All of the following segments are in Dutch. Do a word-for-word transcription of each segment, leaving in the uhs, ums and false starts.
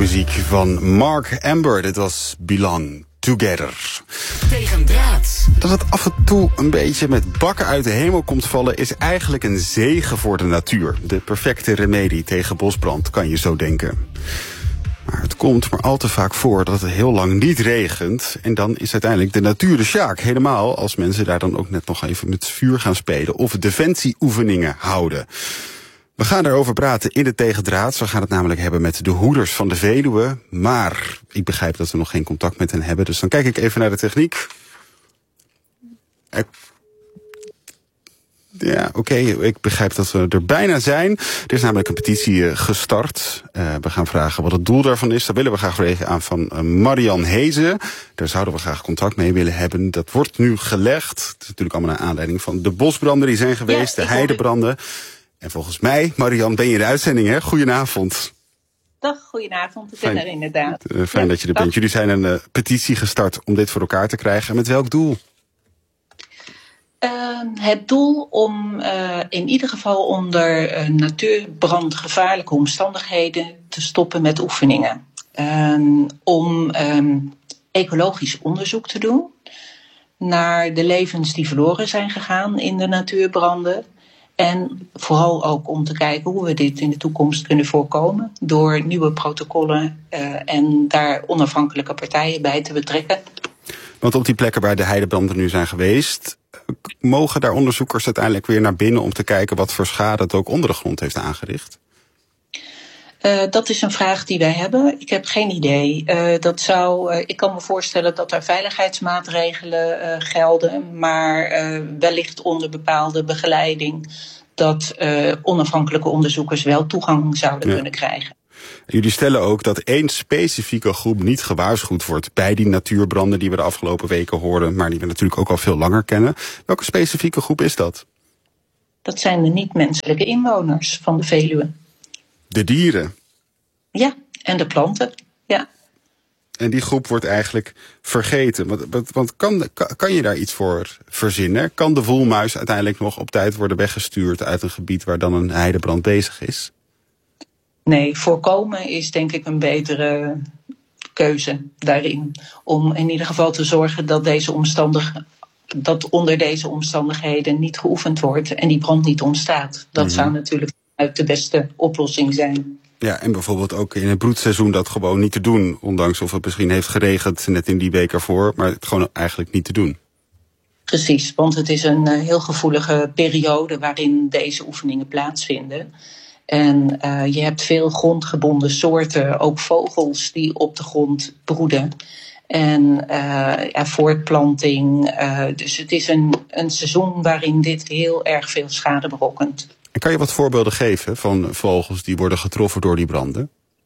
muziek van Mark Amber. Dit was Belong Together. Tegendraad. Dat het af en toe een beetje met bakken uit de hemel komt vallen is eigenlijk een zegen voor de natuur. De perfecte remedie tegen bosbrand, kan je zo denken. Maar het komt maar al te vaak voor dat het heel lang niet regent. En dan is uiteindelijk de natuur de sjaak. Helemaal als mensen daar dan ook net nog even met vuur gaan spelen of defensieoefeningen houden. We gaan daarover praten in de Tegendraad. We gaan het namelijk hebben met de hoeders van de Veluwe. Maar ik begrijp dat we nog geen contact met hen hebben. Dus dan kijk ik even naar de techniek. Ja, oké, okay. Ik begrijp dat we er bijna zijn. Er is namelijk een petitie gestart. Uh, we gaan vragen wat het doel daarvan is. Dat willen we graag weten aan van uh, Marian Hezen. Daar zouden we graag contact mee willen hebben. Dat wordt nu gelegd. Het is natuurlijk allemaal naar aanleiding van de bosbranden die zijn geweest. Ja, de heidebranden. En volgens mij, Marian, ben je in de uitzending, hè? Goedenavond. Dag, goedenavond. Ik ben er inderdaad. Uh, fijn ja, dat je er dag. bent. Jullie zijn een uh, petitie gestart om dit voor elkaar te krijgen. Met welk doel? Uh, het doel om uh, in ieder geval onder uh, natuurbrandgevaarlijke omstandigheden te stoppen met oefeningen. Uh, om um, ecologisch onderzoek te doen naar de levens die verloren zijn gegaan in de natuurbranden. En vooral ook om te kijken hoe we dit in de toekomst kunnen voorkomen door nieuwe protocollen uh, en daar onafhankelijke partijen bij te betrekken. Want op die plekken waar de heidebranden nu zijn geweest, mogen daar onderzoekers uiteindelijk weer naar binnen om te kijken wat voor schade het ook onder de grond heeft aangericht? Uh, dat is een vraag die wij hebben. Ik heb geen idee. Uh, dat zou, uh, ik kan me voorstellen dat er veiligheidsmaatregelen uh, gelden, maar uh, wellicht onder bepaalde begeleiding dat uh, onafhankelijke onderzoekers wel toegang zouden ja. kunnen krijgen. Jullie stellen ook dat één specifieke groep niet gewaarschuwd wordt bij die natuurbranden die we de afgelopen weken hoorden, maar die we natuurlijk ook al veel langer kennen. Welke specifieke groep is dat? Dat zijn de niet-menselijke inwoners van de Veluwe. De dieren? Ja, en de planten, ja. En die groep wordt eigenlijk vergeten. Want, want kan, kan je daar iets voor verzinnen? Kan de woelmuis uiteindelijk nog op tijd worden weggestuurd uit een gebied waar dan een heidebrand bezig is? Nee, voorkomen is denk ik een betere keuze daarin. Om in ieder geval te zorgen dat, deze omstandig, dat onder deze omstandigheden niet geoefend wordt en die brand niet ontstaat. Dat mm-hmm. zou natuurlijk de beste oplossing zijn. Ja, en bijvoorbeeld ook in het broedseizoen dat gewoon niet te doen. Ondanks of het misschien heeft geregend net in die week ervoor, maar het gewoon eigenlijk niet te doen. Precies, want het is een uh, heel gevoelige periode waarin deze oefeningen plaatsvinden. En uh, je hebt veel grondgebonden soorten, ook vogels die op de grond broeden. En uh, ja, voortplanting. Uh, dus het is een, een seizoen waarin dit heel erg veel schade berokkent. En kan je wat voorbeelden geven van vogels die worden getroffen door die branden?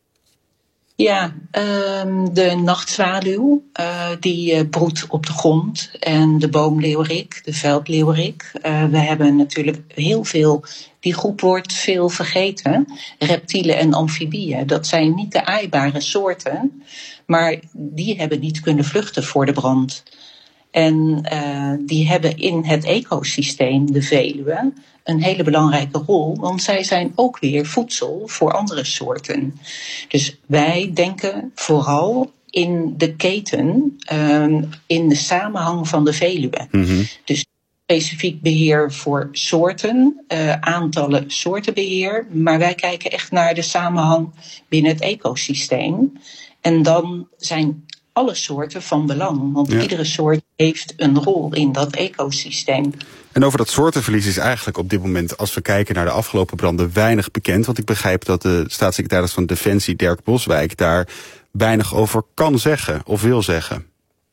Ja, um, de nachtzwaluw, uh, die uh, broedt op de grond. En de boomleeuwerik, de veldleeuwerik. Uh, we hebben natuurlijk heel veel, die groep wordt veel vergeten. Reptielen en amfibieën, dat zijn niet de aaibare soorten. Maar die hebben niet kunnen vluchten voor de brand. En uh, die hebben in het ecosysteem, de Veluwe, een hele belangrijke rol. Want zij zijn ook weer voedsel voor andere soorten. Dus wij denken vooral in de keten, uh, in de samenhang van de Veluwe. Mm-hmm. Dus specifiek beheer voor soorten, uh, aantallen soortenbeheer. Maar wij kijken echt naar de samenhang binnen het ecosysteem. En dan zijn alle soorten van belang. Want ja. iedere soort heeft een rol in dat ecosysteem. En over dat soortenverlies is eigenlijk op dit moment, als we kijken naar de afgelopen branden, weinig bekend. Want ik begrijp dat de staatssecretaris van Defensie, Dirk Boswijk, daar weinig over kan zeggen of wil zeggen.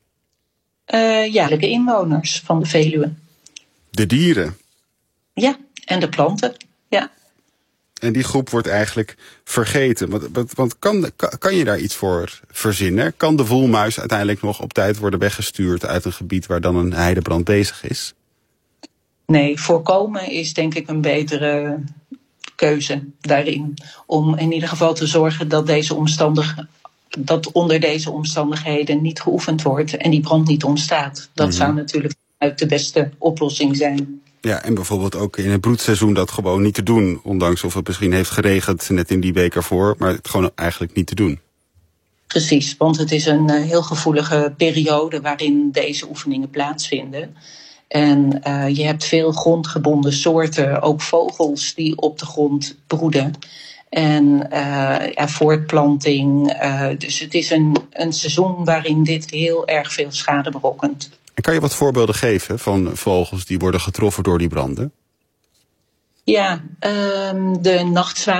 Uh, ja, de inwoners van de Veluwe. De dieren? Ja, en de planten, ja. En die groep wordt eigenlijk vergeten. Want, want, want kan, kan je daar iets voor verzinnen? Kan de woelmuis uiteindelijk nog op tijd worden weggestuurd uit een gebied waar dan een heidebrand bezig is? Nee, voorkomen is denk ik een betere keuze daarin. Om in ieder geval te zorgen dat, deze omstandig, dat onder deze omstandigheden niet geoefend wordt en die brand niet ontstaat. Dat mm-hmm. zou natuurlijk de beste oplossing zijn. Ja, en bijvoorbeeld ook in het broedseizoen dat gewoon niet te doen. Ondanks of het misschien heeft geregend net in die week ervoor, maar het gewoon eigenlijk niet te doen. Precies, want het is een uh, heel gevoelige periode waarin deze oefeningen plaatsvinden. En uh, je hebt veel grondgebonden soorten, ook vogels die op de grond broeden. En uh, ja, voortplanting. Uh, dus het is een, een seizoen waarin dit heel erg veel schade berokkent. En kan je wat voorbeelden geven van vogels die worden getroffen door die branden? Ja, um, de nachtzwaan.